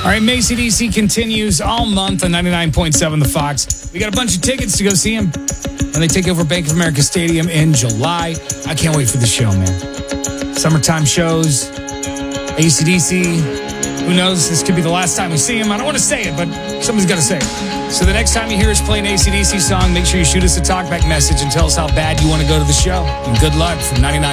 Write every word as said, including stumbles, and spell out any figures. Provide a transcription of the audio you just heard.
All right, Macy D C continues all month on ninety-nine point seven The Fox. We got a bunch of tickets to go see him when they take over Bank of America Stadium in July. I can't wait for the show, man. Summertime shows, A C D C. Who knows? This could be the last time we see him. I don't want to say it, but somebody's got to say it. So the next time you hear us play an A C D C song, make sure you shoot us a talkback message and tell us how bad you want to go to the show. And good luck from ninety-nine.